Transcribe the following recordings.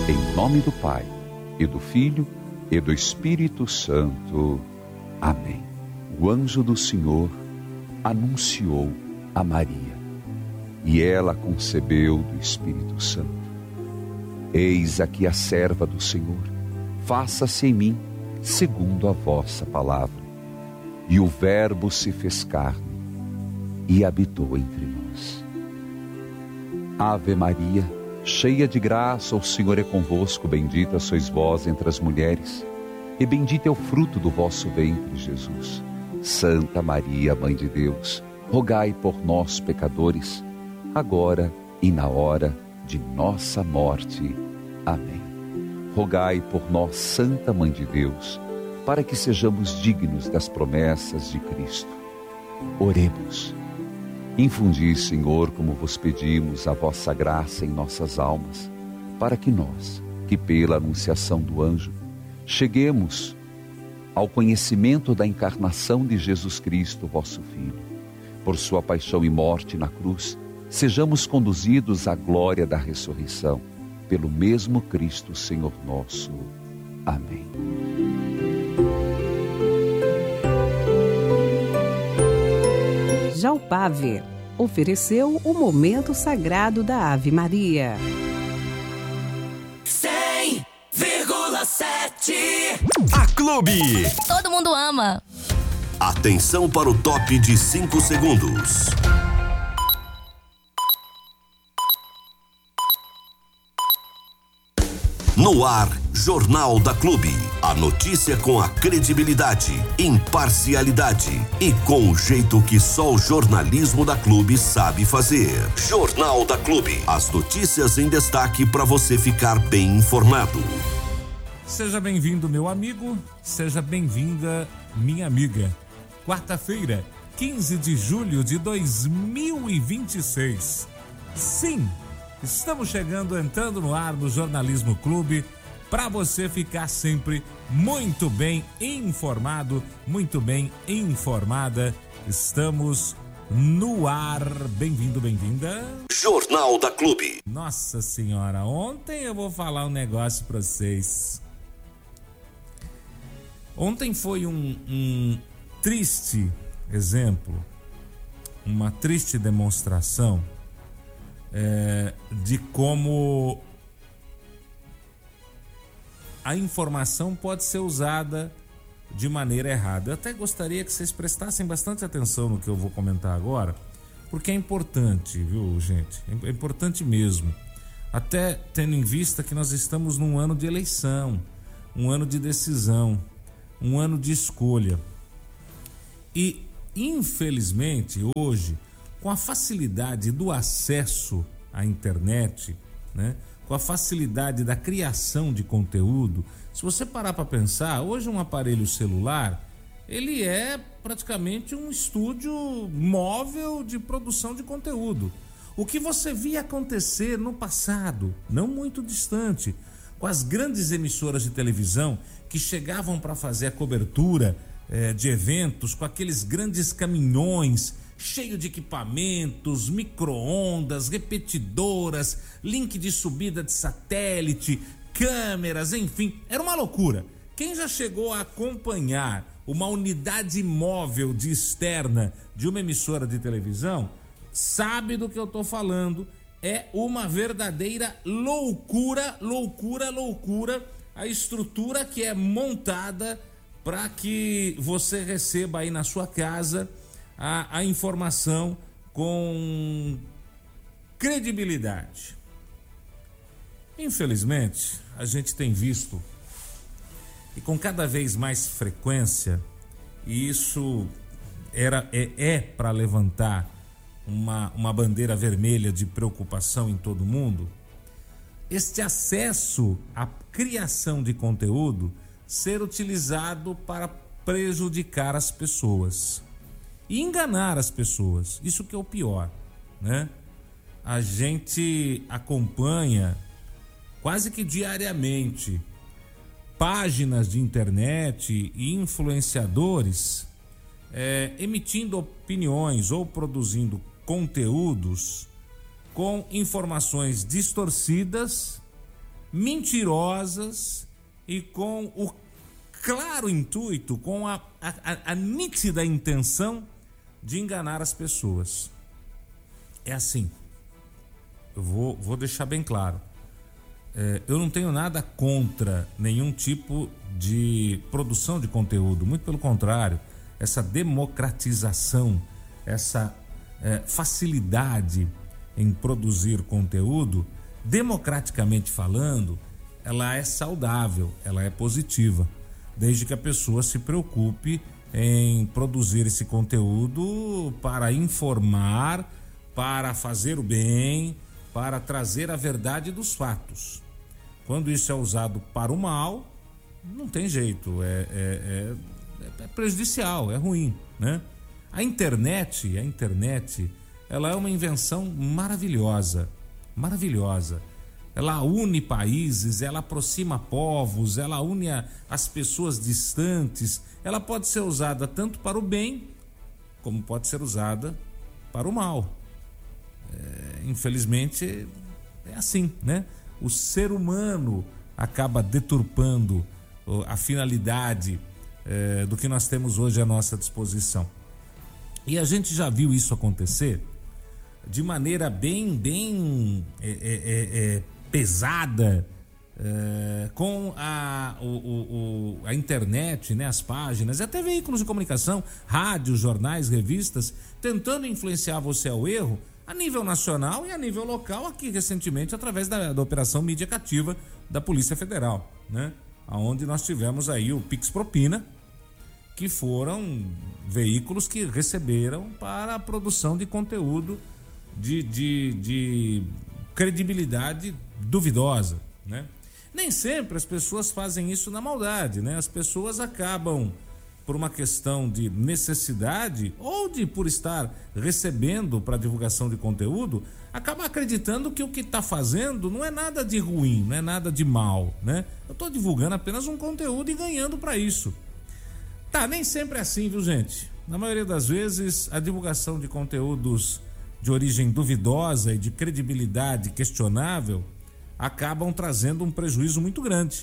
Em nome do Pai, e do Filho, e do Espírito Santo. Amém. O anjo do Senhor anunciou a Maria, e ela concebeu do Espírito Santo. Eis aqui a serva do Senhor, faça-se em mim segundo a vossa palavra. E o Verbo se fez carne e habitou entre nós. Ave Maria, cheia de graça, o Senhor é convosco, bendita sois vós entre as mulheres, e bendito é o fruto do vosso ventre, Jesus. Santa Maria, Mãe de Deus, rogai por nós, pecadores, agora e na hora de nossa morte. Amém. Rogai por nós, Santa Mãe de Deus, para que sejamos dignos das promessas de Cristo. Oremos. Infundi, Senhor, como vos pedimos, a vossa graça em nossas almas, para que nós, que pela anunciação do anjo, cheguemos ao conhecimento da encarnação de Jesus Cristo, vosso Filho. Por sua paixão e morte na cruz, sejamos conduzidos à glória da ressurreição, pelo mesmo Cristo, Senhor nosso. Amém. Jalpave ofereceu o momento sagrado da Ave Maria. 100,7 A Clube. Todo mundo ama. Atenção para o top de 5 segundos. No ar, Jornal da Clube. A notícia com a credibilidade, imparcialidade e com o jeito que só o jornalismo da Clube sabe fazer. Jornal da Clube. As notícias em destaque para você ficar bem informado. Seja bem-vindo, meu amigo. Seja bem-vinda, minha amiga. Quarta-feira, 15 de julho de 2026. Sim, estamos chegando, entrando no ar do Jornalismo Clube, para você ficar sempre muito bem informado, muito bem informada. Estamos no ar. Bem-vindo, bem-vinda. Jornal da Clube. Nossa Senhora, ontem eu vou falar um negócio para vocês. Ontem foi um triste exemplo, uma triste demonstração de como a informação pode ser usada de maneira errada. Eu até gostaria que vocês prestassem bastante atenção no que eu vou comentar agora, porque é importante, viu, gente? É importante mesmo. Até tendo em vista que nós estamos num ano de eleição, um ano de decisão, um ano de escolha. E, infelizmente, hoje, com a facilidade do acesso à internet, né? Com a facilidade da criação de conteúdo, se você parar para pensar, hoje um aparelho celular, ele é praticamente um estúdio móvel de produção de conteúdo. O que você via acontecer no passado, não muito distante, com as grandes emissoras de televisão que chegavam para fazer a cobertura de eventos com aqueles grandes caminhões cheio de equipamentos, micro-ondas, repetidoras, link de subida de satélite, câmeras, enfim, era uma loucura. Quem já chegou a acompanhar uma unidade móvel de externa de uma emissora de televisão sabe do que eu tô falando. É uma verdadeira loucura, loucura, loucura a estrutura que é montada para que você receba aí na sua casa a informação com credibilidade. Infelizmente, a gente tem visto, e com cada vez mais frequência, e isso é para levantar uma bandeira vermelha de preocupação em todo mundo, este acesso à criação de conteúdo ser utilizado para prejudicar as pessoas e enganar as pessoas. Isso que é o pior, né? A gente acompanha quase que diariamente páginas de internet e influenciadores emitindo opiniões ou produzindo conteúdos com informações distorcidas mentirosas e com o claro intuito, com a nítida intenção de enganar as pessoas. É assim, eu vou deixar bem claro. Eu não tenho nada contra nenhum tipo de produção de conteúdo, muito pelo contrário, essa democratização, essa facilidade em produzir conteúdo, democraticamente falando, ela é saudável, ela é positiva, desde que a pessoa se preocupe em produzir esse conteúdo para informar, para fazer o bem, para trazer a verdade dos fatos. Quando isso é usado para o mal, não tem jeito, é prejudicial, é ruim, né? A internet, ela é uma invenção maravilhosa. Ela une países, ela aproxima povos, ela une as pessoas distantes. Ela pode ser usada tanto para o bem, como pode ser usada para o mal. Infelizmente, é assim, né? O ser humano acaba deturpando a finalidade do que nós temos hoje à nossa disposição. E a gente já viu isso acontecer de maneira bem pesada com a internet, né, as páginas, e até veículos de comunicação, rádios, jornais, revistas, tentando influenciar você ao erro a nível nacional e a nível local, aqui recentemente através da Operação Mídia Cativa da Polícia Federal, né? Onde nós tivemos aí o Pix Propina, que foram veículos que receberam para a produção de conteúdo de credibilidade duvidosa, né? Nem sempre as pessoas fazem isso na maldade, né? As pessoas acabam, por uma questão de necessidade ou por estar recebendo para divulgação de conteúdo, acaba acreditando que o que está fazendo não é nada de ruim, não é nada de mal, né? Eu estou divulgando apenas um conteúdo e ganhando para isso. Tá, nem sempre é assim, viu, gente? Na maioria das vezes, a divulgação de conteúdos de origem duvidosa e de credibilidade questionável acabam trazendo um prejuízo muito grande.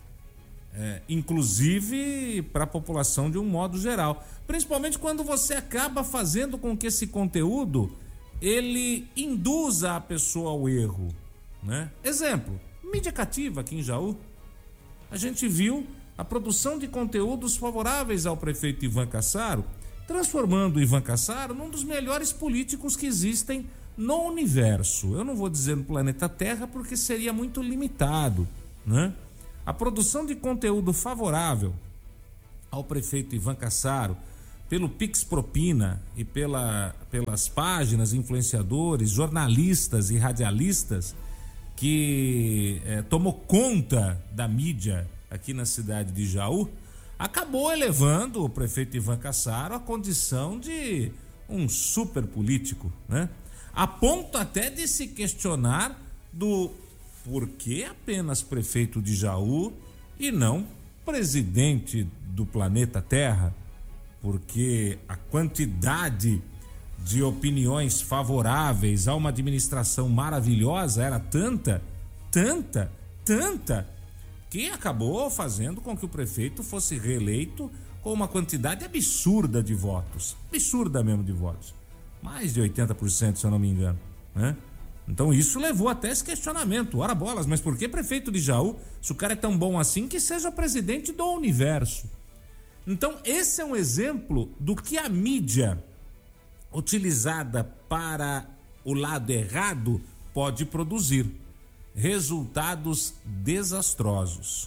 Inclusive para a população de um modo geral, principalmente quando você acaba fazendo com que esse conteúdo ele induza a pessoa ao erro, né? Exemplo, mídia cativa aqui em Jaú, a gente viu a produção de conteúdos favoráveis ao prefeito Ivan Cassaro, transformando o Ivan Cassaro num dos melhores políticos que existem no universo. Eu não vou dizer no planeta Terra porque seria muito limitado, né? A produção de conteúdo favorável ao prefeito Ivan Cassaro, pelo Pix Propina e pelas páginas, influenciadores, jornalistas e radialistas que tomou conta da mídia aqui na cidade de Jaú, acabou elevando o prefeito Ivan Cassaro à condição de um super político, né? A ponto até de se questionar do por que apenas prefeito de Jaú e não presidente do planeta Terra, porque a quantidade de opiniões favoráveis a uma administração maravilhosa era tanta, que acabou fazendo com que o prefeito fosse reeleito com uma quantidade absurda de votos, absurda mesmo de votos, mais de 80%, se eu não me engano, né? Então isso levou até esse questionamento. Ora bolas, mas por que prefeito de Jaú? Se o cara é tão bom assim, que seja presidente do universo. Então esse é um exemplo do que a mídia utilizada para o lado errado pode produzir. Resultados desastrosos,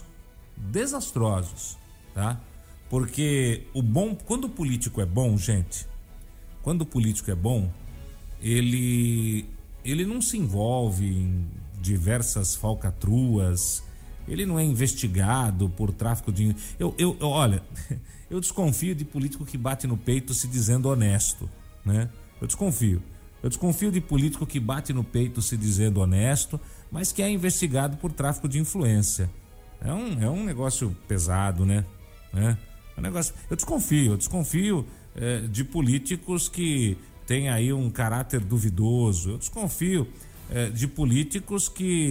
tá? Porque quando o político é bom, gente, quando o político é bom, ele não se envolve em diversas falcatruas, ele não é investigado por tráfico de... Olha, eu desconfio de político que bate no peito se dizendo honesto, né? Eu desconfio de político que bate no peito se dizendo honesto, mas que é investigado por tráfico de influência. É um negócio pesado, né? É um negócio... Eu desconfio de políticos que têm aí um caráter duvidoso. Eu desconfio de políticos que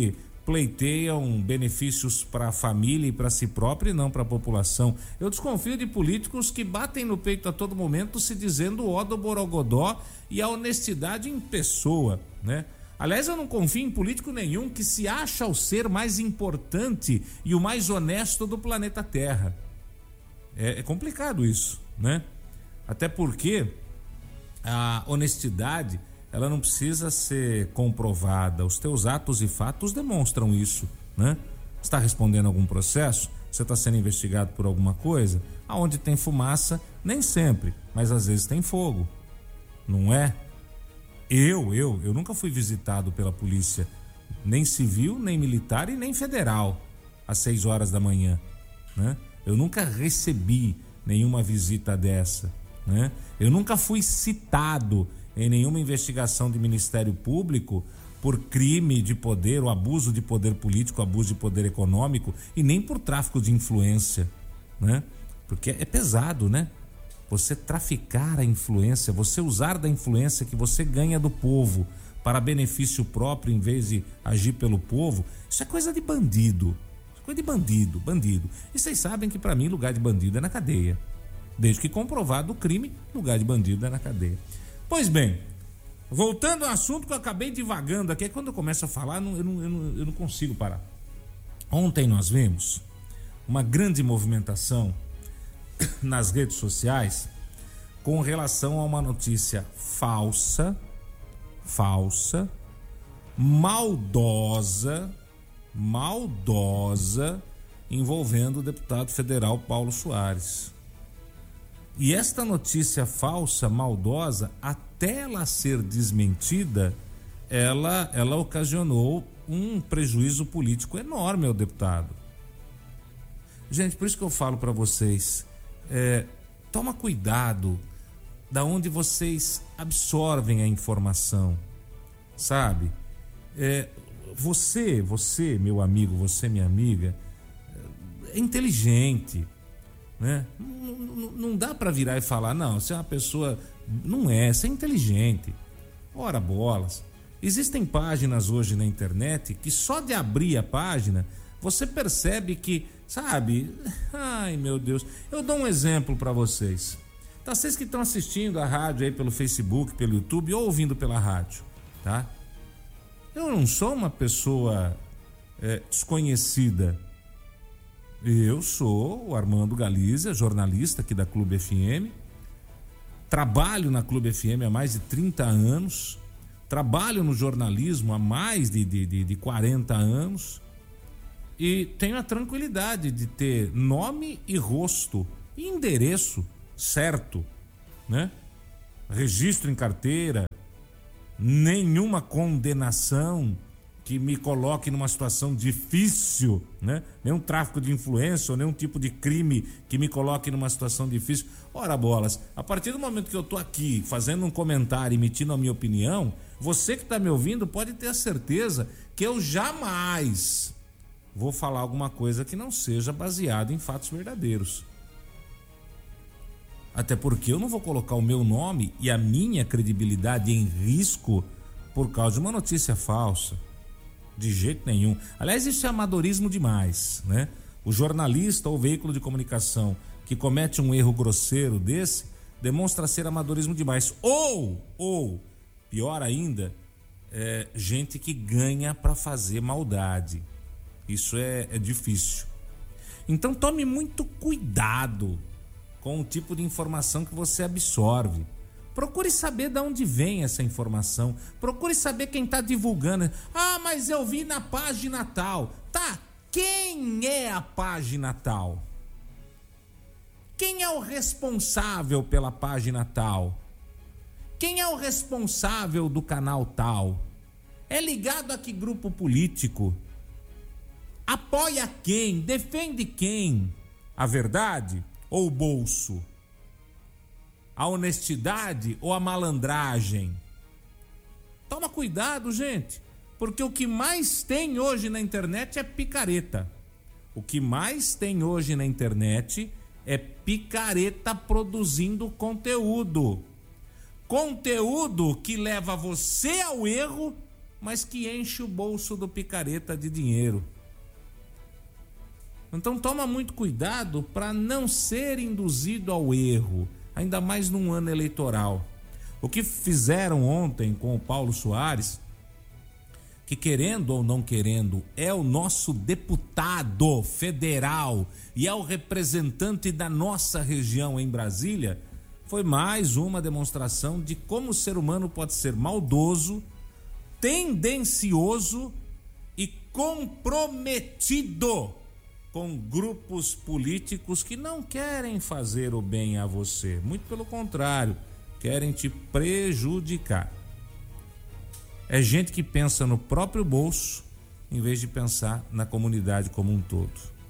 pleiteiam benefícios para a família e para si próprio e não para a população. Eu desconfio de políticos que batem no peito a todo momento se dizendo ó do borogodó e a honestidade em pessoa, né? Aliás, eu não confio em político nenhum que se acha o ser mais importante e o mais honesto do planeta Terra. É complicado isso, né? Até porque a honestidade, ela não precisa ser comprovada. Os teus atos e fatos demonstram isso, né? Você está respondendo a algum processo? Você está sendo investigado por alguma coisa? Aonde tem fumaça, nem sempre, mas às vezes tem fogo, não é? Eu nunca fui visitado pela polícia, nem civil, nem militar e nem federal, às 6 horas da manhã, né? Eu nunca recebi nenhuma visita dessa, né? Eu nunca fui citado em nenhuma investigação de Ministério Público por crime de poder, ou abuso de poder político, abuso de poder econômico, e nem por tráfico de influência, né? Porque é pesado, né? Você traficar a influência, você usar da influência que você ganha do povo para benefício próprio em vez de agir pelo povo, isso é coisa de bandido. Coisa de bandido. E vocês sabem que para mim lugar de bandido é na cadeia. Desde que comprovado o crime, lugar de bandido é na cadeia. Pois bem, voltando ao assunto que eu acabei divagando aqui, quando eu começo a falar, eu não consigo parar. Ontem nós vimos uma grande movimentação nas redes sociais com relação a uma notícia falsa, maldosa, envolvendo o deputado federal Paulo Soares. E esta notícia falsa, maldosa, até ela ser desmentida, ela ocasionou um prejuízo político enorme ao deputado. Gente, por isso que eu falo para vocês, toma cuidado da onde vocês absorvem a informação, sabe? Você, meu amigo, você, minha amiga, é inteligente, né? Não dá para virar e falar, não, você é uma pessoa... Não é, você é inteligente. Ora bolas. Existem páginas hoje na internet que só de abrir a página você percebe que, sabe? Ai, meu Deus. Eu dou um exemplo para vocês. Tá, vocês que estão assistindo a rádio aí pelo Facebook, pelo YouTube ou ouvindo pela rádio, tá? Eu não sou uma pessoa desconhecida. Eu sou o Armando Galizia, jornalista aqui da Clube FM. Trabalho na Clube FM há mais de 30 anos. Trabalho no jornalismo há mais de 40 anos. E tenho a tranquilidade de ter nome e rosto e endereço certo, né? Registro em carteira, nenhuma condenação que me coloque numa situação difícil, né? Nenhum tráfico de influência ou nenhum tipo de crime que me coloque numa situação difícil. Ora bolas, a partir do momento que eu tô aqui fazendo um comentário, emitindo a minha opinião, você que tá me ouvindo pode ter a certeza que eu jamais vou falar alguma coisa que não seja baseada em fatos verdadeiros. Até porque eu não vou colocar o meu nome e a minha credibilidade em risco por causa de uma notícia falsa. De jeito nenhum. Aliás, isso é amadorismo demais, né? O jornalista ou veículo de comunicação que comete um erro grosseiro desse demonstra ser amadorismo demais. Ou pior ainda, gente que ganha para fazer maldade. Isso é difícil. Então tome muito cuidado com o tipo de informação que você absorve. Procure saber de onde vem essa informação. Procure saber quem está divulgando. Ah, mas eu vi na página tal. Tá, quem é a página tal? Quem é o responsável pela página tal? Quem é o responsável do canal tal? É ligado a que grupo político? Apoia quem? Defende quem? A verdade ou o bolso? A honestidade ou a malandragem? Toma cuidado, gente, porque o que mais tem hoje na internet é picareta. O que mais tem hoje na internet é picareta produzindo conteúdo. Conteúdo que leva você ao erro, mas que enche o bolso do picareta de dinheiro. Então toma muito cuidado para não ser induzido ao erro, ainda mais num ano eleitoral. O que fizeram ontem com o Paulo Soares, que querendo ou não querendo, é o nosso deputado federal e é o representante da nossa região em Brasília, foi mais uma demonstração de como o ser humano pode ser maldoso, tendencioso e comprometido com grupos políticos que não querem fazer o bem a você, muito pelo contrário, querem te prejudicar. É gente que pensa no próprio bolso em vez de pensar na comunidade como um todo.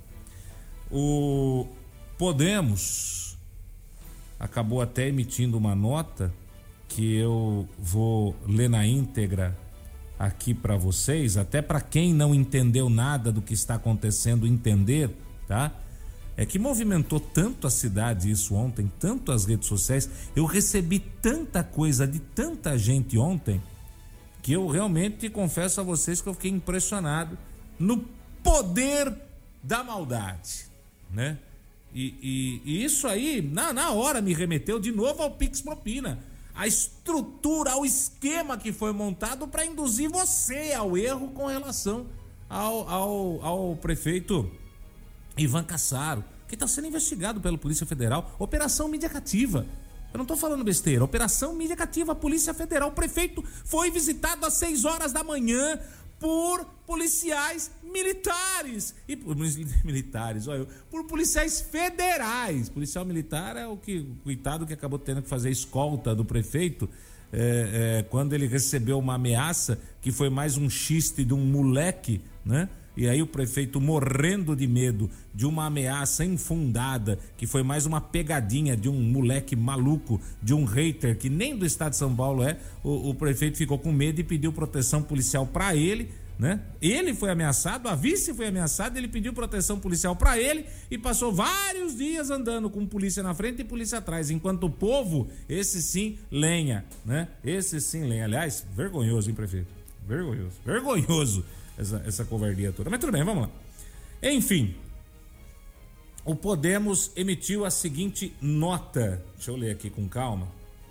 O Podemos acabou até emitindo uma nota que eu vou ler na íntegra aqui para vocês, até para quem não entendeu nada do que está acontecendo entender, tá? É que movimentou tanto a cidade isso ontem, tanto as redes sociais, eu recebi tanta coisa de tanta gente ontem, que eu realmente confesso a vocês que eu fiquei impressionado no poder da maldade, né? E isso aí, na hora me remeteu de novo ao Pix Propina, a estrutura, ao esquema que foi montado para induzir você ao erro com relação ao prefeito Ivan Cassaro, que está sendo investigado pela Polícia Federal, Operação Mídia Cativa. Eu não estou falando besteira, Operação Mídia Cativa, Polícia Federal. O prefeito foi visitado às 6 horas da manhã por policiais militares. E por militares, olha, por policiais federais. Policial militar é o coitado que acabou tendo que fazer escolta do prefeito quando ele recebeu uma ameaça que foi mais um xiste de um moleque, né? E aí o prefeito, morrendo de medo de uma ameaça infundada, que foi mais uma pegadinha de um moleque maluco, de um hater que nem do estado de São Paulo o prefeito ficou com medo e pediu proteção policial para ele, né? Ele foi ameaçado, a vice foi ameaçada, ele pediu proteção policial para ele e passou vários dias andando com polícia na frente e polícia atrás, enquanto o povo, esse sim, lenha, né? Esse sim, lenha. Aliás, vergonhoso, hein, prefeito? Vergonhoso. Essa covardia toda. Mas tudo bem, vamos lá. Enfim, o Podemos emitiu a seguinte nota. Deixa eu ler aqui com calma.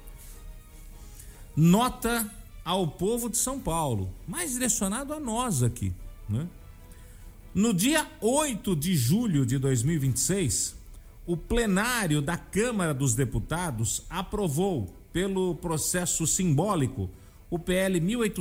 Nota ao povo de São Paulo, mais direcionado a nós aqui, né? No dia 8 de julho de 2026, o plenário da Câmara dos Deputados aprovou, pelo processo simbólico, o PL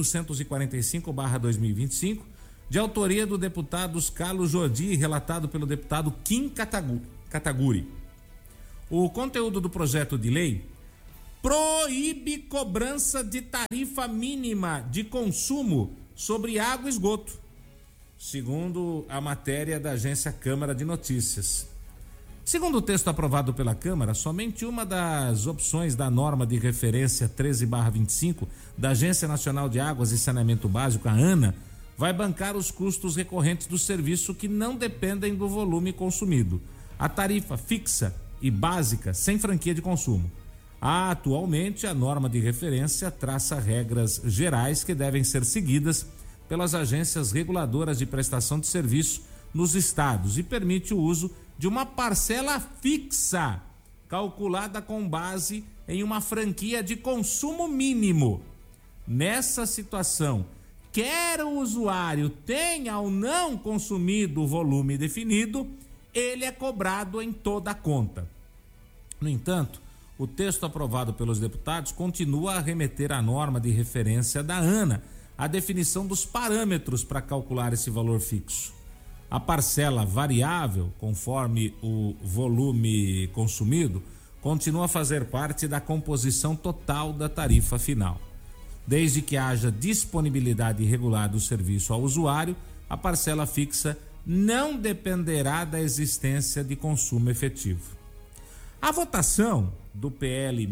1845/2025, de autoria do deputado Carlos Jordi, relatado pelo deputado Kim Kataguiri. O conteúdo do projeto de lei proíbe cobrança de tarifa mínima de consumo sobre água e esgoto, segundo a matéria da agência Câmara de Notícias. Segundo o texto aprovado pela Câmara, somente uma das opções da norma de referência 13/25 da Agência Nacional de Águas e Saneamento Básico, a ANA, vai bancar os custos recorrentes do serviço que não dependem do volume consumido. A tarifa fixa e básica sem franquia de consumo. Atualmente, a norma de referência traça regras gerais que devem ser seguidas pelas agências reguladoras de prestação de serviço nos estados e permite o uso de uma parcela fixa, calculada com base em uma franquia de consumo mínimo. Nessa situação, quer o usuário tenha ou não consumido o volume definido, ele é cobrado em toda a conta. No entanto, o texto aprovado pelos deputados continua a remeter à norma de referência da ANA, a definição dos parâmetros para calcular esse valor fixo. A parcela variável, conforme o volume consumido, continua a fazer parte da composição total da tarifa final. Desde que haja disponibilidade regular do serviço ao usuário, a parcela fixa não dependerá da existência de consumo efetivo. A votação do PL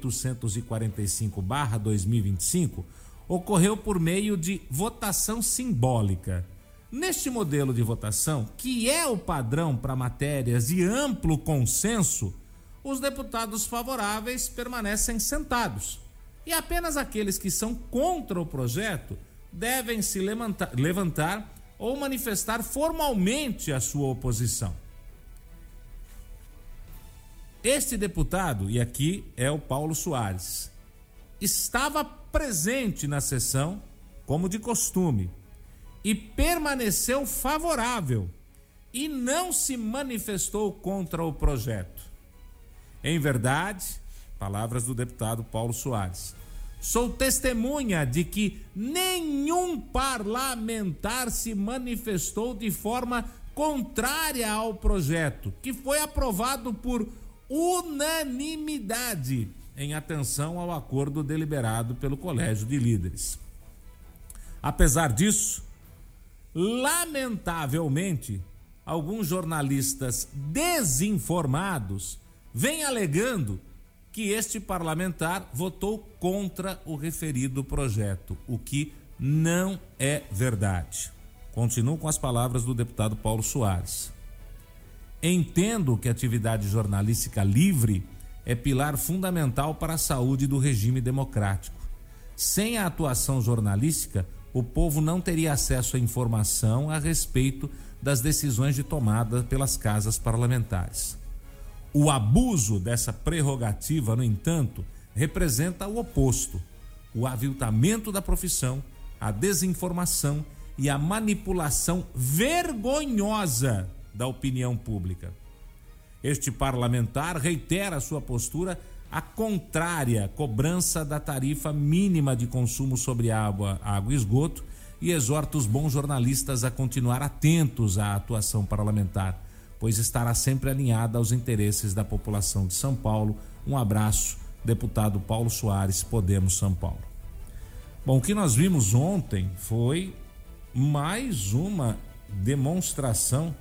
1845/2025 ocorreu por meio de votação simbólica. Neste modelo de votação, que é o padrão para matérias de amplo consenso, os deputados favoráveis permanecem sentados e apenas aqueles que são contra o projeto devem se levantar ou manifestar formalmente a sua oposição. Este deputado, e aqui é o Paulo Soares, estava presente na sessão, como de costume, e permaneceu favorável e não se manifestou contra o projeto. Em verdade, palavras do deputado Paulo Soares, sou testemunha de que nenhum parlamentar se manifestou de forma contrária ao projeto, que foi aprovado por unanimidade, em atenção ao acordo deliberado pelo Colégio de Líderes. Apesar disso, lamentavelmente, alguns jornalistas desinformados vêm alegando que este parlamentar votou contra o referido projeto, o que não é verdade. Continuo com as palavras do deputado Paulo Soares. Entendo que a atividade jornalística livre é pilar fundamental para a saúde do regime democrático. Sem a atuação jornalística, o povo não teria acesso à informação a respeito das decisões de tomada pelas casas parlamentares. O abuso dessa prerrogativa, no entanto, representa o oposto: o aviltamento da profissão, a desinformação e a manipulação vergonhosa da opinião pública. Este parlamentar reitera sua postura à contrária cobrança da tarifa mínima de consumo sobre água e esgoto e exorta os bons jornalistas a continuar atentos à atuação parlamentar, pois estará sempre alinhada aos interesses da população de São Paulo. Um abraço, deputado Paulo Soares, Podemos São Paulo. Bom, o que nós vimos ontem foi mais uma demonstração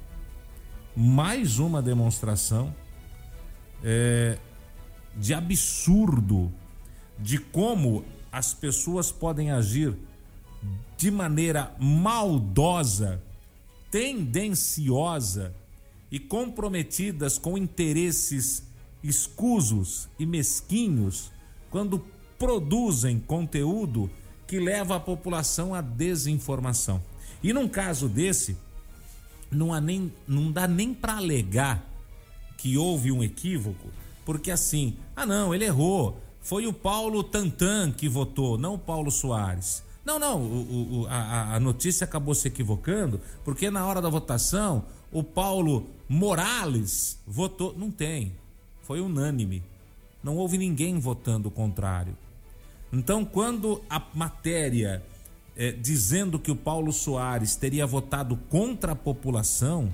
de absurdo de como as pessoas podem agir de maneira maldosa, tendenciosa e comprometidas com interesses escusos e mesquinhos quando produzem conteúdo que leva a população à desinformação. E num caso desse, não dá nem para alegar que houve um equívoco, porque assim, não, ele errou, foi o Paulo Tantan que votou, não o Paulo Soares. Não, a notícia acabou se equivocando, porque na hora da votação, o Paulo Morales votou. Não tem, foi unânime, não houve ninguém votando o contrário. Então, quando a matéria dizendo que o Paulo Soares teria votado contra a população,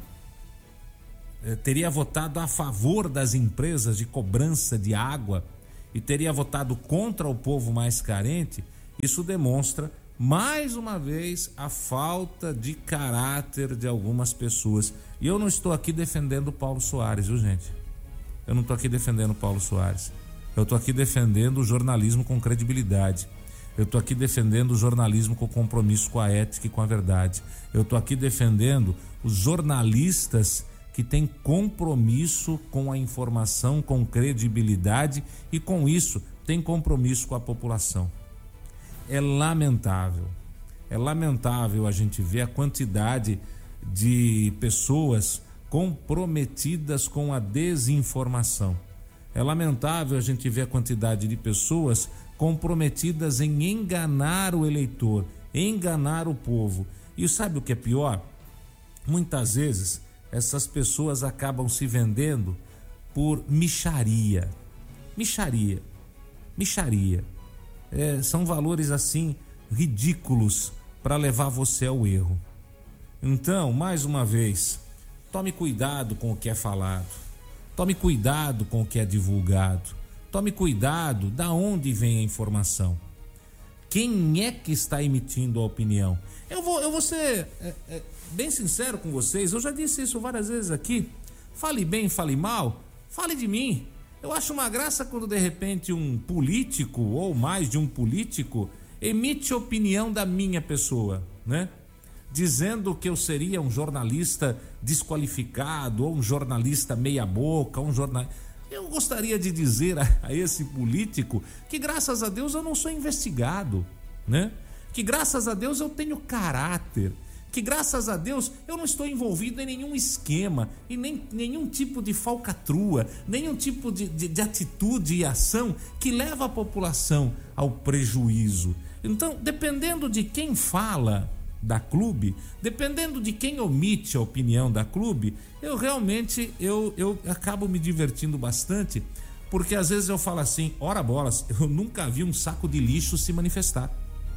teria votado a favor das empresas de cobrança de água e teria votado contra o povo mais carente, isso demonstra mais uma vez a falta de caráter de algumas pessoas. E eu não estou aqui defendendo o Paulo Soares, viu, gente? Eu não estou aqui defendendo o Paulo Soares. Eu estou aqui defendendo o jornalismo com credibilidade. Eu estou aqui defendendo o jornalismo com compromisso com a ética e com a verdade. Eu estou aqui defendendo os jornalistas que têm compromisso com a informação, com credibilidade e com isso têm compromisso com a população. É lamentável a gente ver a quantidade de pessoas comprometidas com a desinformação. É lamentável a gente ver a quantidade de pessoas comprometidas em enganar o eleitor, enganar o povo. E sabe o que é pior? Muitas vezes essas pessoas acabam se vendendo por mixaria. São valores assim ridículos para levar você ao erro. Então, mais uma vez, tome cuidado com o que é falado, tome cuidado com o que é divulgado, tome cuidado da onde vem a informação. Quem é que está emitindo a opinião? Eu vou ser bem sincero com vocês, eu já disse isso várias vezes aqui. Fale bem, fale mal, fale de mim. Eu acho uma graça quando de repente um político ou mais de um político emite opinião da minha pessoa, né? Dizendo que eu seria um jornalista desqualificado ou um jornalista meia boca, Eu gostaria de dizer a esse político que graças a Deus eu não sou investigado, né? que graças a Deus eu tenho caráter, que graças a Deus eu não estou envolvido em nenhum esquema, e nem nenhum tipo de falcatrua, nenhum tipo de atitude e ação que leva a população ao prejuízo. Então, dependendo de quem fala da Clube, dependendo de quem omite a opinião da Clube, eu realmente eu acabo me divertindo bastante, porque às vezes eu falo assim, ora bolas, eu nunca vi um saco de lixo se manifestar.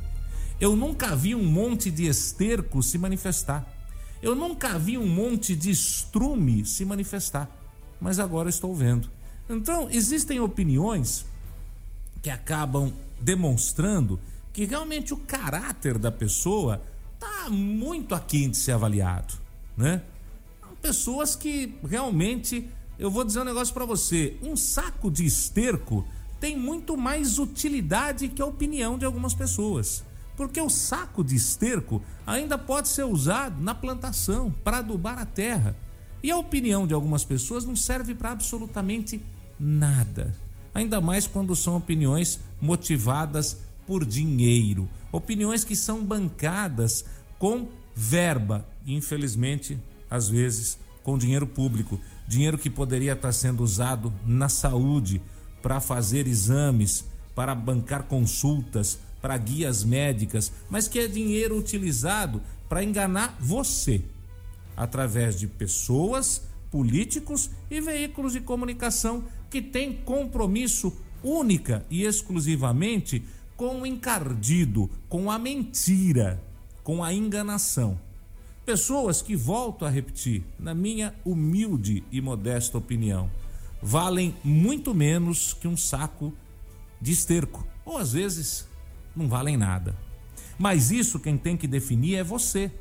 Eu nunca vi um monte de esterco se manifestar. Eu nunca vi um monte de estrume se manifestar. Mas agora estou vendo. Então, existem opiniões que acabam demonstrando que realmente o caráter da pessoa está muito aquém de ser avaliado, né? Pessoas que realmente, eu vou dizer um negócio para você, um saco de esterco tem muito mais utilidade que a opinião de algumas pessoas. Porque o saco de esterco ainda pode ser usado na plantação, para adubar a terra. E a opinião de algumas pessoas não serve para absolutamente nada. Ainda mais quando são opiniões motivadas por dinheiro. Opiniões que são bancadas com verba. Infelizmente, às vezes, com dinheiro público. Dinheiro que poderia estar sendo usado na saúde, para fazer exames, para bancar consultas, para guias médicas, mas que é dinheiro utilizado para enganar você, através de pessoas, políticos e veículos de comunicação que têm compromisso única e exclusivamente com o encardido, com a mentira, com a enganação. Pessoas que, volto a repetir, na minha humilde e modesta opinião, valem muito menos que um saco de esterco, ou às vezes não valem nada. Mas isso quem tem que definir é você.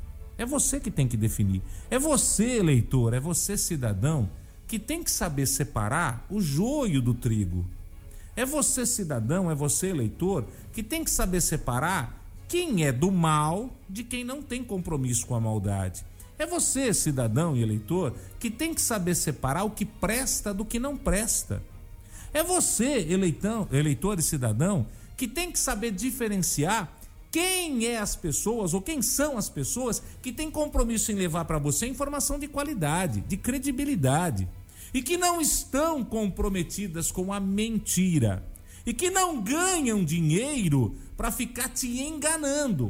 É você que tem que definir. É você, eleitor, é você, cidadão, que tem que saber separar o joio do trigo. É você, cidadão, é você, eleitor, que tem que saber separar quem é do mal de quem não tem compromisso com a maldade. É você, cidadão e eleitor, que tem que saber separar o que presta do que não presta. É você, eleitor e cidadão, que tem que saber diferenciar quem é as pessoas ou quem são as pessoas que têm compromisso em levar para você informação de qualidade, de credibilidade, e que não estão comprometidas com a mentira, e que não ganham dinheiro para ficar te enganando.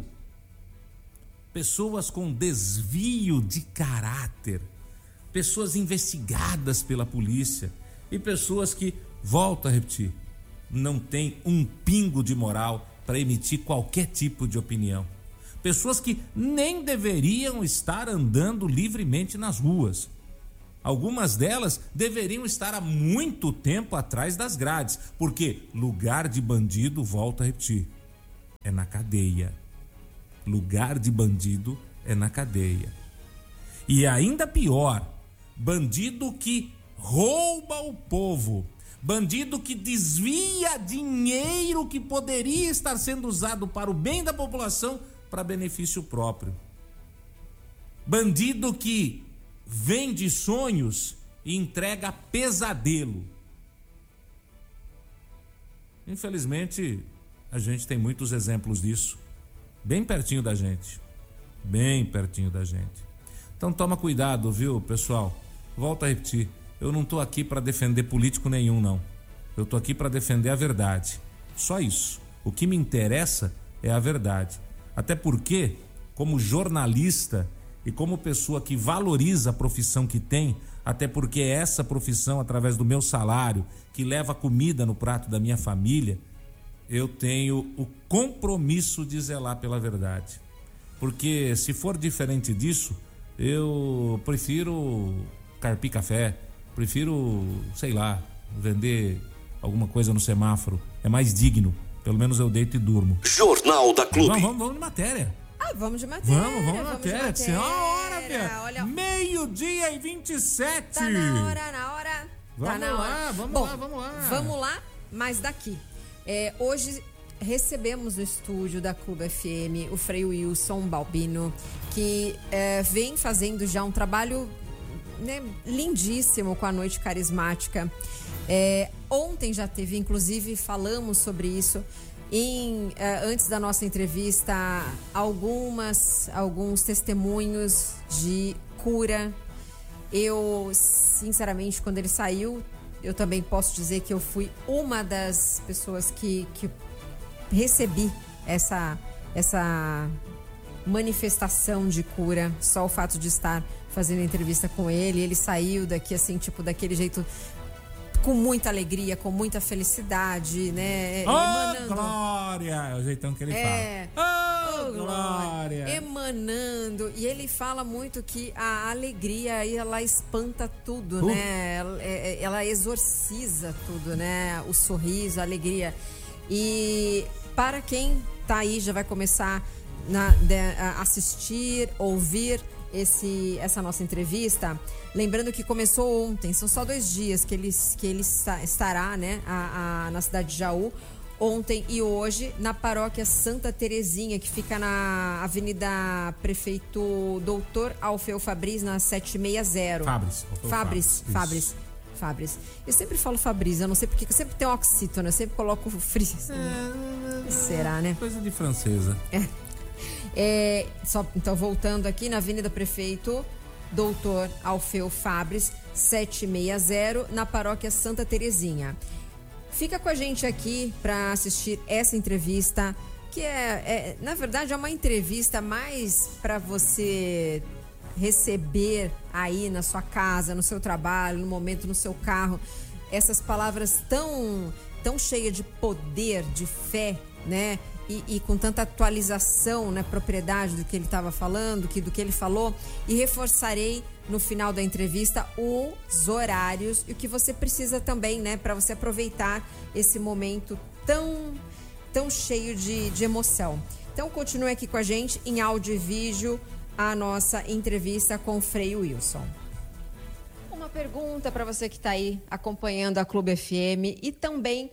Pessoas com desvio de caráter, pessoas investigadas pela polícia e pessoas que, volto a repetir, não tem um pingo de moral para emitir qualquer tipo de opinião. Pessoas que nem deveriam estar andando livremente nas ruas. Algumas delas deveriam estar há muito tempo atrás das grades, porque lugar de bandido, volto a repetir, é na cadeia. Lugar de bandido é na cadeia. E ainda pior, bandido que rouba o povo. Bandido que desvia dinheiro que poderia estar sendo usado para o bem da população para benefício próprio. Bandido que vende sonhos e entrega pesadelo. Infelizmente, a gente tem muitos exemplos disso, bem pertinho da gente. Bem pertinho da gente. Então toma cuidado, viu, pessoal? Volto a repetir. Eu não estou aqui para defender político nenhum, não. Eu estou aqui para defender a verdade. Só isso. O que me interessa é a verdade. Até porque, como jornalista e como pessoa que valoriza a profissão que tem, até porque é essa profissão, através do meu salário, que leva comida no prato da minha família, eu tenho o compromisso de zelar pela verdade. Porque se for diferente disso, eu prefiro carpir café, prefiro, sei lá, vender alguma coisa no semáforo. É mais digno. Pelo menos eu deito e durmo. Jornal da Clube. Vamos de matéria. Vamos de matéria. Vamos de matéria. Que senão a hora, Pia. Olha, 12:27. Tá na hora. Vamos lá. Vamos lá, mas daqui. Hoje recebemos no estúdio da Clube FM o Frei Wilson Balbino, que vem fazendo já um trabalho, né, lindíssimo com a Noite Carismática. Ontem já teve, inclusive falamos sobre isso, Antes da nossa entrevista, alguns testemunhos de cura. Eu, sinceramente, quando ele saiu, eu também posso dizer que eu fui uma das pessoas que recebi essa manifestação de cura. Só o fato de estar fazendo entrevista com ele, ele saiu daqui assim, tipo, daquele jeito, com muita alegria, com muita felicidade, né? Glória! É o jeitão que ele fala. Glória! Emanando. E ele fala muito que a alegria, ela espanta tudo, né? Ela exorciza tudo, né? O sorriso, a alegria. E para quem tá aí, já vai começar a assistir, ouvir essa nossa entrevista, lembrando que começou ontem, são só 2 dias que ele estará, né, na cidade de Jaú, ontem e hoje, na paróquia Santa Terezinha, que fica na Avenida Prefeito Doutor Alfeu Fabris, na 760. Fabris. Eu sempre falo Fabris, eu não sei porque, eu sempre tenho oxítona, eu sempre coloco fris. Será, né? Coisa de francesa. Então, voltando aqui na Avenida Prefeito Doutor Alfeu Fabris, 760, na paróquia Santa Terezinha. Fica com a gente aqui para assistir essa entrevista, que na verdade é uma entrevista mais para você receber aí na sua casa, no seu trabalho, no momento, no seu carro, essas palavras tão cheias de poder, de fé, né? E com tanta atualização, né, propriedade do que ele estava falando, do que ele falou, e reforçarei no final da entrevista os horários e o que você precisa também, né, para você aproveitar esse momento tão cheio de emoção. Então continue aqui com a gente em áudio e vídeo a nossa entrevista com o Frei Wilson. Uma pergunta para você que está aí acompanhando a Clube FM e também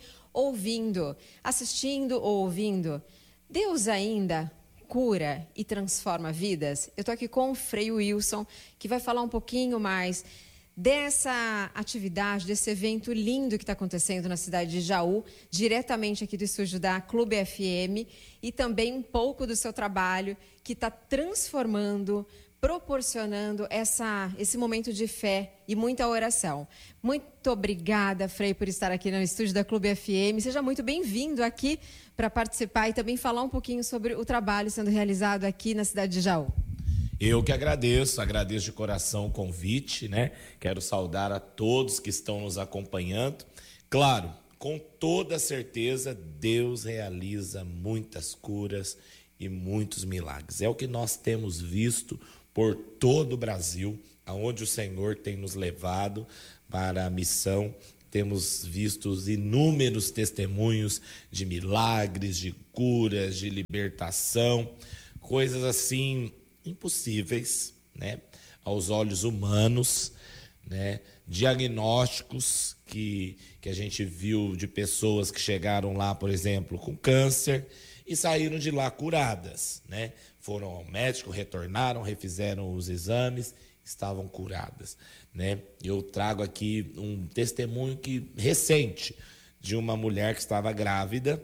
assistindo ou ouvindo. Deus ainda cura e transforma vidas? Eu estou aqui com o Frei Wilson, que vai falar um pouquinho mais dessa atividade, desse evento lindo que está acontecendo na cidade de Jaú, diretamente aqui do estúdio da Clube FM, e também um pouco do seu trabalho que está transformando, proporcionando esse momento de fé e muita oração. Muito obrigada, Frei, por estar aqui no estúdio da Clube FM. Seja muito bem-vindo aqui para participar e também falar um pouquinho sobre o trabalho sendo realizado aqui na cidade de Jaú. Eu que agradeço de coração o convite, né? Quero saudar a todos que estão nos acompanhando. Claro, com toda certeza, Deus realiza muitas curas e muitos milagres. É o que nós temos visto por todo o Brasil, aonde o Senhor tem nos levado para a missão. Temos visto inúmeros testemunhos de milagres, de curas, de libertação, coisas assim impossíveis, né, aos olhos humanos, né, diagnósticos que a gente viu de pessoas que chegaram lá, por exemplo, com câncer e saíram de lá curadas, né? Foram ao médico, retornaram, refizeram os exames, estavam curadas, né? Eu trago aqui um testemunho recente de uma mulher que estava grávida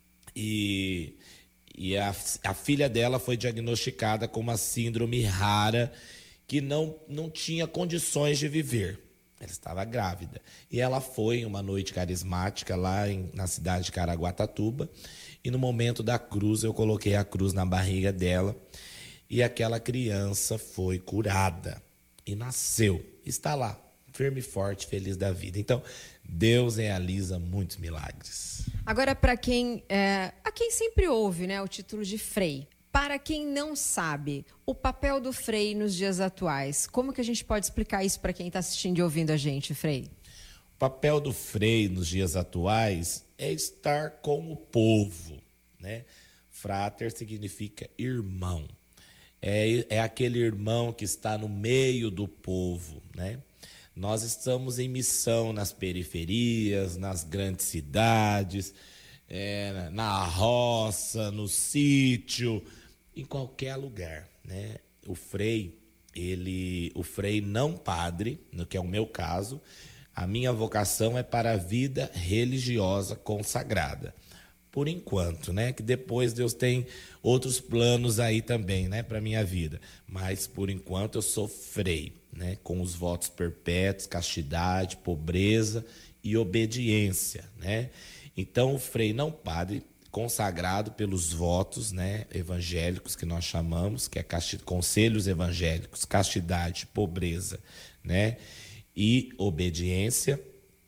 e a filha dela foi diagnosticada com uma síndrome rara que não tinha condições de viver. Ela estava grávida. E ela foi em uma noite carismática lá na cidade de Caraguatatuba. E no momento da cruz, eu coloquei a cruz na barriga dela. E aquela criança foi curada. E nasceu. Está lá, firme e forte, feliz da vida. Então, Deus realiza muitos milagres. Agora, para quem sempre ouve, né, o título de Frei, para quem não sabe o papel do Frei nos dias atuais, como que a gente pode explicar isso para quem está assistindo e ouvindo a gente, Frei? O papel do Frei nos dias atuais é estar com o povo, né? Frater significa irmão. É aquele irmão que está no meio do povo, né? Nós estamos em missão nas periferias, nas grandes cidades, na roça, no sítio, em qualquer lugar, né? O Frei não padre, no que é o meu caso, a minha vocação é para a vida religiosa consagrada. por enquanto, né? Que depois Deus tem outros planos aí também, né, para minha vida. Mas por enquanto eu sou Frei, né, com os votos perpétuos, castidade, pobreza e obediência, né? Então o Frei não padre, consagrado pelos votos, né, evangélicos que nós chamamos, que é conselhos evangélicos, castidade, pobreza, né, e obediência.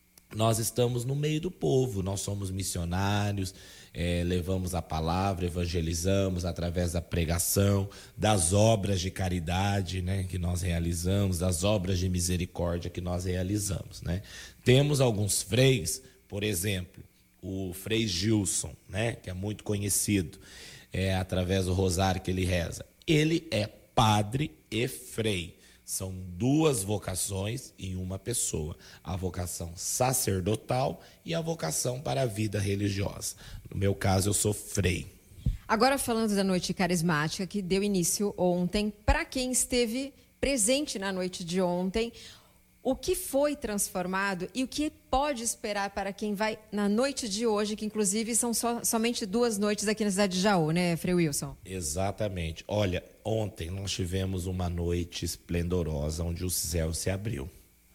Nós estamos no meio do povo, nós somos missionários, levamos a palavra, evangelizamos através da pregação, das obras de caridade, né, que nós realizamos, das obras de misericórdia que nós realizamos, né. Temos alguns freis, por exemplo, o Frei Gilson, né, que é muito conhecido, através do rosário que ele reza. Ele é padre e frei. São duas vocações em uma pessoa, a vocação sacerdotal e a vocação para a vida religiosa. No meu caso, eu sou frei. Agora, falando da noite carismática, que deu início ontem, para quem esteve presente na noite de ontem, o que foi transformado e o que pode esperar para quem vai na noite de hoje, que inclusive são somente 2 noites aqui na cidade de Jaú, né, Frei Wilson? Exatamente. Olha, ontem nós tivemos uma noite esplendorosa onde o céu se abriu.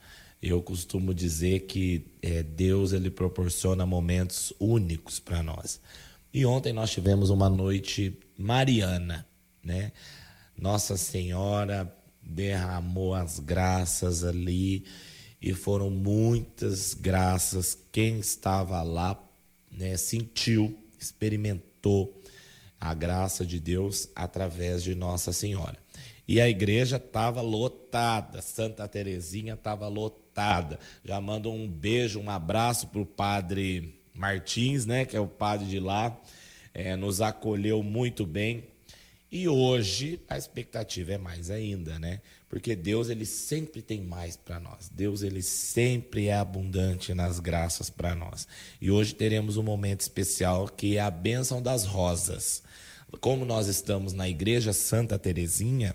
Eu costumo dizer que Deus ele proporciona momentos únicos para nós. E ontem nós tivemos uma noite mariana, né? Nossa Senhora derramou as graças ali e foram muitas graças. Quem estava lá, né, sentiu, experimentou a graça de Deus através de Nossa Senhora. E a igreja estava lotada, Santa Terezinha estava lotada. Já mando um beijo, um abraço para o padre Martins, né, que é o padre de lá, nos acolheu muito bem. E hoje a expectativa é mais ainda, né? Porque Deus ele sempre tem mais para nós. Deus ele sempre é abundante nas graças para nós. E hoje teremos um momento especial que é a bênção das rosas. Como nós estamos na igreja Santa Terezinha,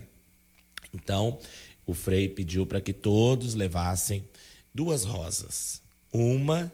então o Frei pediu para que todos levassem 2 rosas. Uma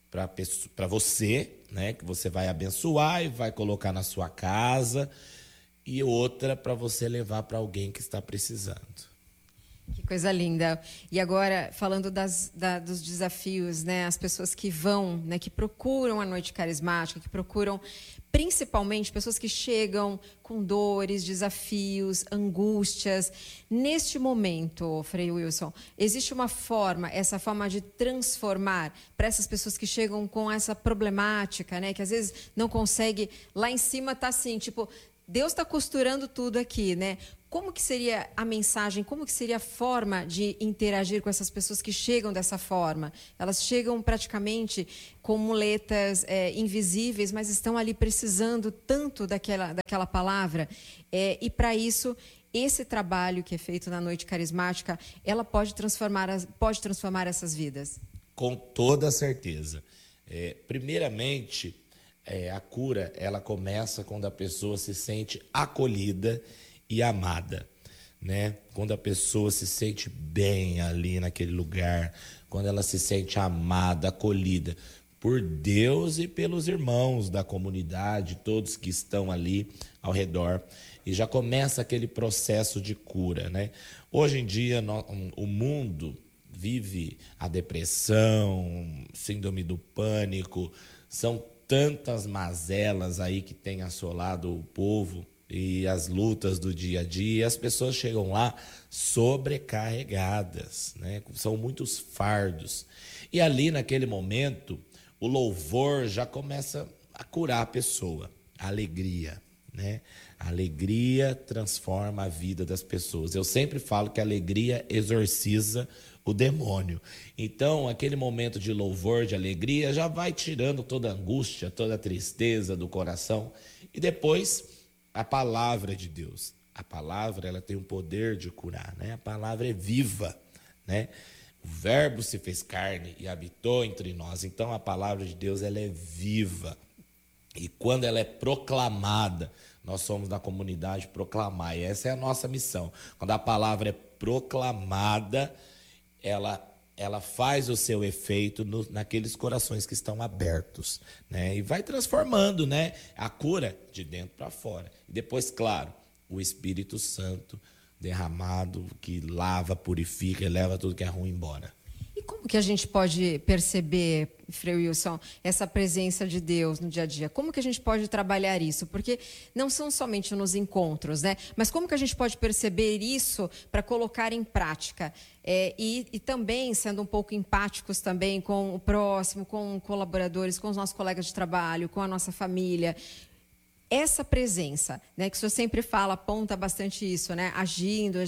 para você, né? Que você vai abençoar e vai colocar na sua casa. E outra para você levar para alguém que está precisando. Que coisa linda. E agora, falando dos desafios, né? As pessoas que vão, né? Que procuram a noite carismática, que procuram, principalmente, pessoas que chegam com dores, desafios, angústias. Neste momento, Frei Wilson, existe uma forma, essa forma de transformar para essas pessoas que chegam com essa problemática, né? Que às vezes não consegue, lá em cima tá assim, tipo... Deus está costurando tudo aqui, né? Como que seria a mensagem, como que seria a forma de interagir com essas pessoas que chegam dessa forma? Elas chegam praticamente com muletas invisíveis, mas estão ali precisando tanto daquela palavra. E para isso, esse trabalho que é feito na Noite Carismática, ela pode transformar essas vidas? Com toda certeza. Primeiramente... a cura, ela começa quando a pessoa se sente acolhida e amada, né? Quando a pessoa se sente bem ali naquele lugar, quando ela se sente amada, acolhida por Deus e pelos irmãos da comunidade, todos que estão ali ao redor, e já começa aquele processo de cura, né? Hoje em dia, o mundo vive a depressão, síndrome do pânico, são tantas mazelas aí que tem assolado o povo e as lutas do dia a dia, e as pessoas chegam lá sobrecarregadas, né? São muitos fardos. E ali, naquele momento, o louvor já começa a curar a pessoa, a alegria, né? A alegria transforma a vida das pessoas. Eu sempre falo que a alegria exorciza o demônio. Então, aquele momento de louvor, de alegria, já vai tirando toda a angústia, toda a tristeza do coração. E depois, a palavra de Deus. A palavra, ela tem o poder de curar, né? A palavra é viva, né? O verbo se fez carne e habitou entre nós. Então, a palavra de Deus, ela é viva. E quando ela é proclamada, nós somos da comunidade proclamar. E essa é a nossa missão. Quando a palavra é proclamada, ela ela faz o seu efeito naqueles corações que estão abertos, né? E vai transformando, né, a cura de dentro para fora. E depois, claro, o Espírito Santo derramado que lava, purifica e leva tudo que é ruim embora. E como que a gente pode perceber, Frei Wilson, essa presença de Deus no dia a dia? Como que a gente pode trabalhar isso? Porque não são somente nos encontros, né? Mas como que a gente pode perceber isso para colocar em prática? E também sendo um pouco empáticos também com o próximo, com colaboradores, com os nossos colegas de trabalho, com a nossa família. Essa presença, né, que o senhor sempre fala, aponta bastante isso, né, agindo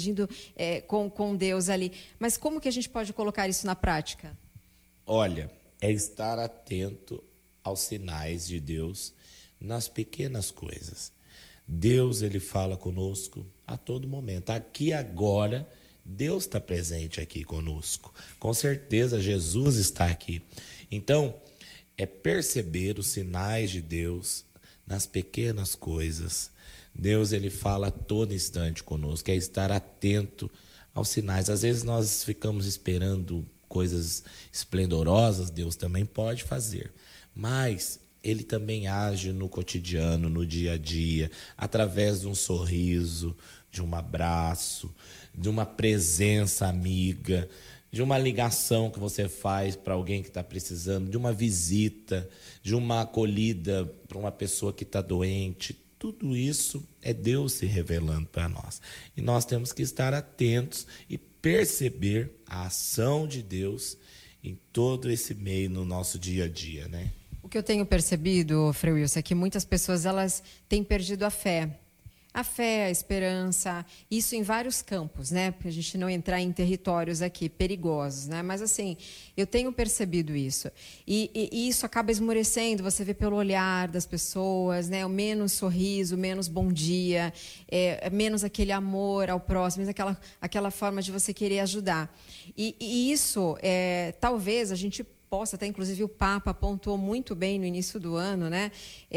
com Deus ali. Mas como que a gente pode colocar isso na prática? Olha, é estar atento aos sinais de Deus nas pequenas coisas. Deus, ele fala conosco a todo momento. Aqui agora, Deus está presente aqui conosco. Com certeza, Jesus está aqui. Então, é perceber os sinais de Deus nas pequenas coisas. Deus, ele fala a todo instante conosco, é estar atento aos sinais. Às vezes nós ficamos esperando coisas esplendorosas, Deus também pode fazer, mas ele também age no cotidiano, no dia a dia, através de um sorriso, de um abraço, de uma presença amiga, de uma ligação que você faz para alguém que está precisando, de uma visita, de uma acolhida para uma pessoa que está doente. Tudo isso é Deus se revelando para nós. E nós temos que estar atentos e perceber a ação de Deus em todo esse meio no nosso dia a dia, né? O que eu tenho percebido, Frei Wilson, é que muitas pessoas elas têm perdido a fé. A fé, a esperança, isso em vários campos, né? Para a gente não entrar em territórios aqui perigosos, né? Mas assim, eu tenho percebido isso. E isso acaba esmorecendo, você vê pelo olhar das pessoas, né? O menos sorriso, menos bom dia, menos aquele amor ao próximo, aquela forma de você querer ajudar. E isso, talvez a gente possa, até inclusive o Papa apontou muito bem no início do ano, né,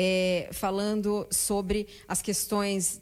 falando sobre as questões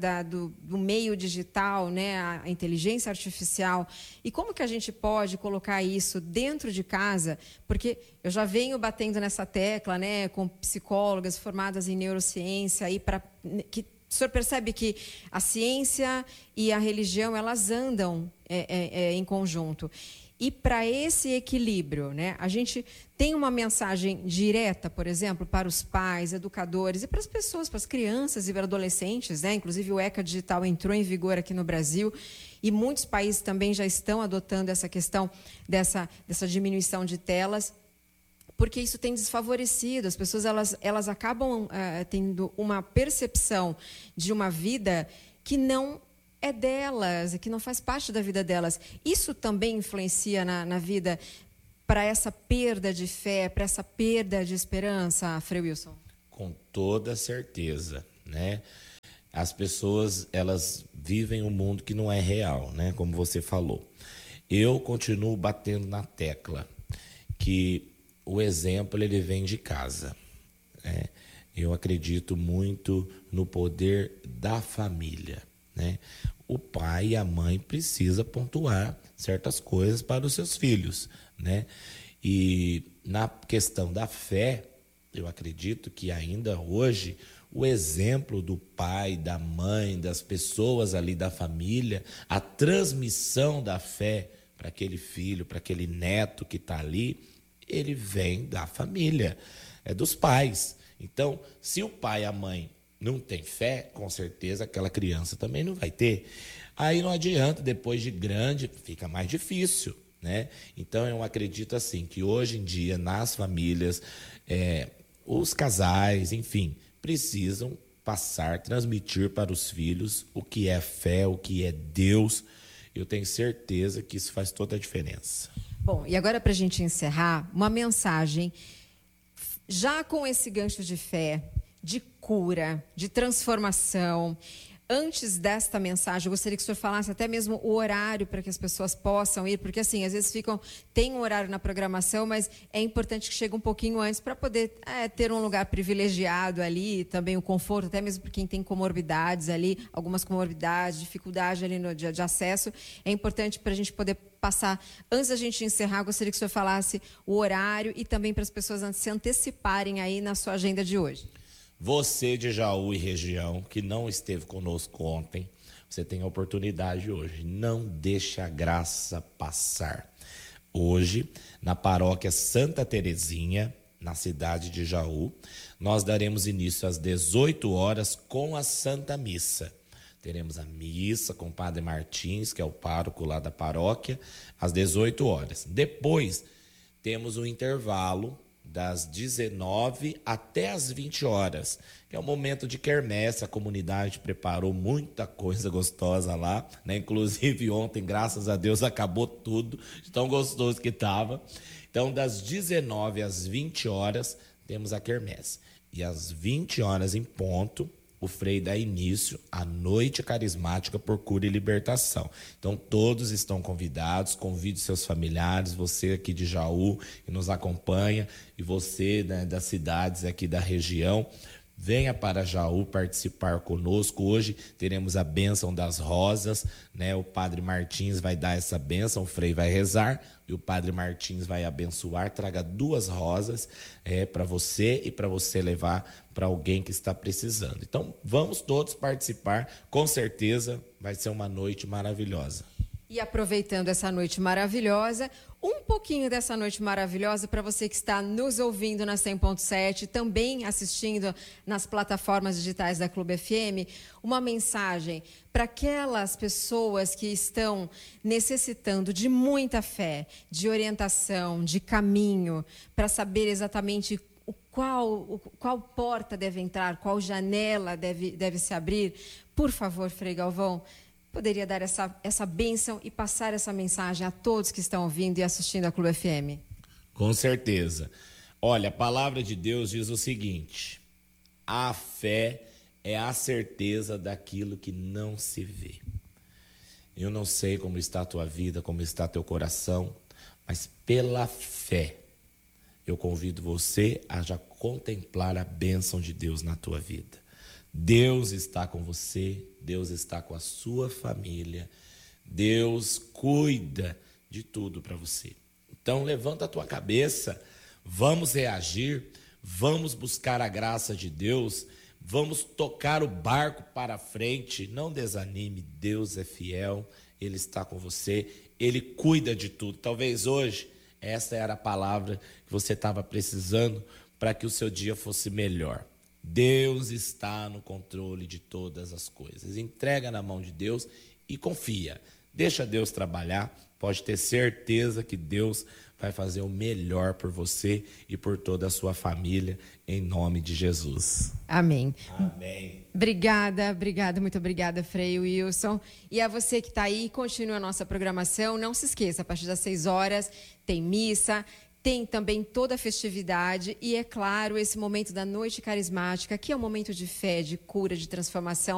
do meio digital, né, a inteligência artificial, e como que a gente pode colocar isso dentro de casa, porque eu já venho batendo nessa tecla, né, com psicólogas formadas em neurociência, que o senhor percebe que a ciência e a religião, elas andam em conjunto. E para esse equilíbrio, né, a gente tem uma mensagem direta, por exemplo, para os pais, educadores e para as pessoas, para as crianças e para adolescentes, né? Inclusive o ECA Digital entrou em vigor aqui no Brasil e muitos países também já estão adotando essa questão dessa diminuição de telas, porque isso tem desfavorecido. As pessoas elas acabam tendo uma percepção de uma vida que não é delas, que não faz parte da vida delas. Isso também influencia na vida para essa perda de fé, para essa perda de esperança, Frei Wilson? Com toda certeza, né? As pessoas, elas vivem um mundo que não é real, né? Como você falou. Eu continuo batendo na tecla que o exemplo, ele vem de casa, né? Eu acredito muito no poder da família, né? O pai e a mãe precisam pontuar certas coisas para os seus filhos, né? E na questão da fé, eu acredito que ainda hoje o exemplo do pai, da mãe, das pessoas ali da família, a transmissão da fé para aquele filho, para aquele neto que está ali, ele vem da família, é dos pais. Então, se o pai e a mãe não tem fé, com certeza aquela criança também não vai ter. Aí não adianta, depois de grande, fica mais difícil, né? Então eu acredito assim, que hoje em dia, nas famílias, os casais, enfim, precisam transmitir para os filhos o que é fé, o que é Deus. Eu tenho certeza que isso faz toda a diferença. Bom, e agora para a gente encerrar, uma mensagem, já com esse gancho de fé, de cura, de transformação, Antes desta mensagem, eu gostaria que o senhor falasse até mesmo o horário para que as pessoas possam ir, porque assim, às vezes tem um horário na programação, mas é importante que chegue um pouquinho antes para poder ter um lugar privilegiado ali, também o conforto, até mesmo para quem tem comorbidades ali, algumas comorbidades, dificuldade ali no dia de acesso. É importante para a gente poder passar. Antes da gente encerrar, eu gostaria que o senhor falasse o horário e também para as pessoas se anteciparem aí na sua agenda de hoje. Você de Jaú e região que não esteve conosco ontem, você tem a oportunidade hoje. Não deixe a graça passar. Hoje, na paróquia Santa Terezinha, na cidade de Jaú, nós daremos início às 18 horas com a Santa Missa. Teremos a missa com o Padre Martins, que é o pároco lá da paróquia, às 18 horas. Depois, temos um intervalo das 19 até as 20 horas, que é um momento de quermesse. A comunidade preparou muita coisa gostosa lá, né? Inclusive ontem, graças a Deus, acabou tudo, de tão gostoso que estava. Então, das 19 às 20 horas, temos a quermesse. E às 20 horas em ponto, o Frei dá início à Noite Carismática por Cura e Libertação. Então, todos estão convidados, convide seus familiares, você aqui de Jaú, que nos acompanha, e você, né, das cidades aqui da região, venha para Jaú participar conosco. Hoje teremos a bênção das rosas, né? O Padre Martins vai dar essa bênção, o Frei vai rezar e o Padre Martins vai abençoar. Traga 2 rosas para você e para você levar para alguém que está precisando. Então, vamos todos participar, com certeza vai ser uma noite maravilhosa. E aproveitando essa noite maravilhosa, um pouquinho dessa noite maravilhosa para você que está nos ouvindo na 100.7, também assistindo nas plataformas digitais da Clube FM, uma mensagem para aquelas pessoas que estão necessitando de muita fé, de orientação, de caminho, para saber exatamente qual porta deve entrar, qual janela deve se abrir. Por favor, Frei Galvão, poderia dar essa bênção e passar essa mensagem a todos que estão ouvindo e assistindo a Clube FM? Com certeza. Olha, a palavra de Deus diz o seguinte: a fé é a certeza daquilo que não se vê. Eu não sei como está a tua vida, como está teu coração, mas pela fé, eu convido você a já contemplar a bênção de Deus na tua vida. Deus está com você, Deus está com a sua família, Deus cuida de tudo para você. Então levanta a tua cabeça, vamos reagir, vamos buscar a graça de Deus, vamos tocar o barco para frente, não desanime, Deus é fiel, Ele está com você, Ele cuida de tudo. Talvez hoje essa era a palavra que você estava precisando para que o seu dia fosse melhor. Deus está no controle de todas as coisas. Entrega na mão de Deus e confia. Deixa Deus trabalhar. Pode ter certeza que Deus vai fazer o melhor por você e por toda a sua família, em nome de Jesus. Amém. Amém. Obrigada, muito obrigada, Frei Wilson. E a você que está aí, continua a nossa programação. Não se esqueça, a partir das 6 horas tem missa, tem também toda a festividade e, é claro, esse momento da Noite Carismática, que é um momento de fé, de cura, de transformação.